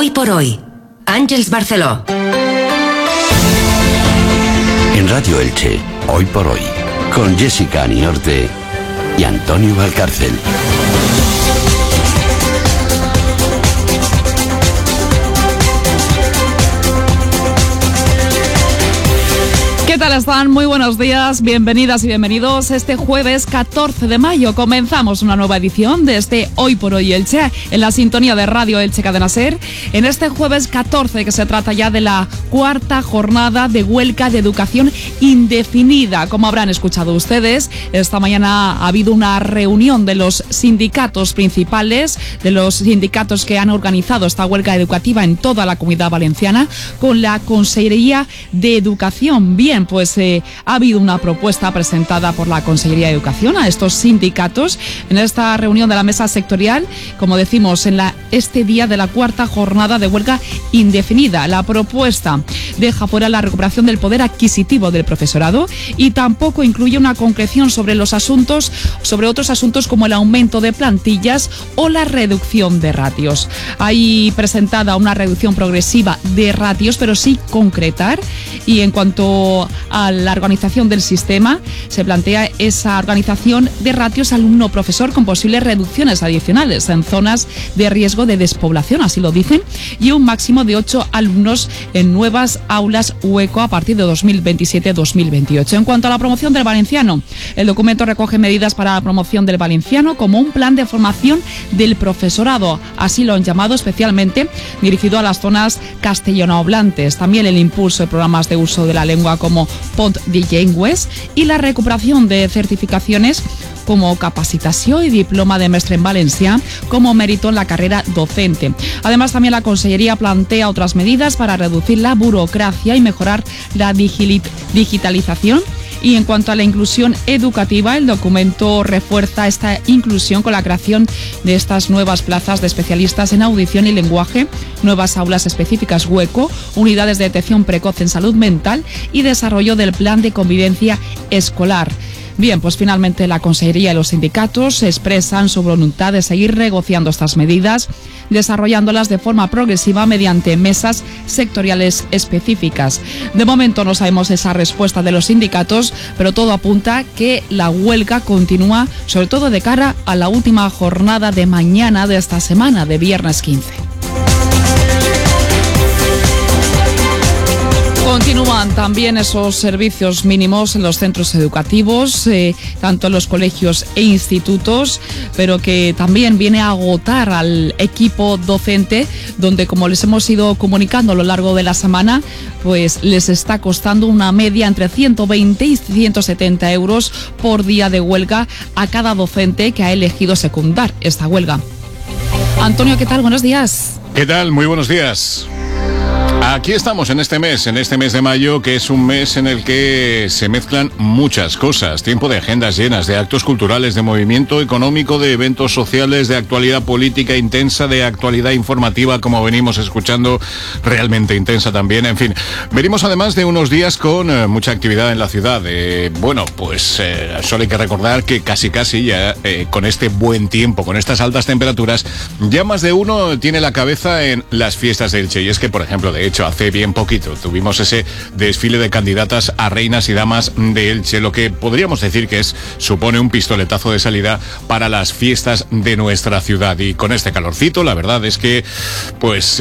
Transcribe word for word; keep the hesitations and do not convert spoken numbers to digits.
Hoy por hoy, Àngels Barceló. En Radio Elche, Hoy por hoy, con Jessica Aniorte y Antonio Valcárcel. ¿Qué tal están? Muy buenos días, bienvenidas y bienvenidos. Este jueves catorce de mayo comenzamos una nueva edición de este Hoy por Hoy Elche, en la sintonía de Radio Elche Cadena Ser. En este jueves catorce, que se trata ya de la cuarta jornada de huelga de educación indefinida. Como habrán escuchado ustedes, esta mañana ha habido una reunión de los sindicatos principales, de los sindicatos que han organizado esta huelga educativa en toda la Comunidad Valenciana, con la Consellería de Educación. Bien, pues eh, ha habido una propuesta presentada por la Consellería de Educación a estos sindicatos en esta reunión de la mesa sectorial, como decimos, en la, este día de la cuarta jornada de huelga indefinida. La propuesta deja fuera la recuperación del poder adquisitivo del profesorado y tampoco incluye una concreción sobre los asuntos, sobre otros asuntos como el aumento de plantillas o la reducción de ratios. Hay presentada una reducción progresiva de ratios, pero sí concretar, y en cuanto a la organización del sistema, se plantea esa organización de ratios alumno-profesor con posibles reducciones adicionales en zonas de riesgo de despoblación, así lo dicen, y un máximo de ocho alumnos en nuevas aulas hueco a partir de dos mil veintisiete dos mil veintiocho. En cuanto a la promoción del valenciano, el documento recoge medidas para la promoción del valenciano como un plan de formación del profesorado, así lo han llamado, especialmente dirigido a las zonas castellanohablantes. También el impulso de programas de uso de la lengua como Pont de Llengües y la recuperación de certificaciones como capacitación y diploma de mestre en Valencia como mérito en la carrera docente. Además, también la Consellería plantea otras medidas para reducir la burocracia y mejorar la digitalización. Y en cuanto a la inclusión educativa, el documento refuerza esta inclusión con la creación de estas nuevas plazas de especialistas en audición y lenguaje, nuevas aulas específicas hueco, unidades de detección precoz en salud mental y desarrollo del plan de convivencia escolar. Bien, pues finalmente la Consellería y los sindicatos expresan su voluntad de seguir negociando estas medidas, desarrollándolas de forma progresiva mediante mesas sectoriales específicas. De momento no sabemos esa respuesta de los sindicatos, pero todo apunta que la huelga continúa, sobre todo de cara a la última jornada de mañana de esta semana, de viernes quince. Continúan también esos servicios mínimos en los centros educativos, eh, tanto en los colegios e institutos, pero que también viene a agotar al equipo docente, donde, como les hemos ido comunicando a lo largo de la semana, pues les está costando una media entre ciento veinte y ciento setenta euros por día de huelga a cada docente que ha elegido secundar esta huelga. Antonio, ¿qué tal? Buenos días. ¿Qué tal? Muy buenos días. Aquí estamos en este mes, en este mes de mayo, que es un mes en el que se mezclan muchas cosas. Tiempo de agendas llenas, de actos culturales, de movimiento económico, de eventos sociales, de actualidad política intensa, de actualidad informativa, como venimos escuchando, realmente intensa también. En fin, venimos además de unos días con eh, mucha actividad en la ciudad. Eh, bueno, pues eh, solo hay que recordar que casi casi ya eh, con este buen tiempo, con estas altas temperaturas, ya más de uno tiene la cabeza en las fiestas de Elche. Y es que, por ejemplo, de hecho, hace bien poquito tuvimos ese desfile de candidatas a reinas y damas de Elche, lo que podríamos decir que es supone un pistoletazo de salida para las fiestas de nuestra ciudad. Y con este calorcito, la verdad es que pues